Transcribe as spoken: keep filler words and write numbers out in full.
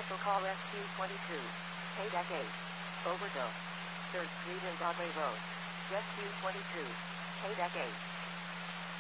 Special call S Q twenty-two. K eight. Overdose. third Street and Broadway Road. Rescue twenty-two. K eight.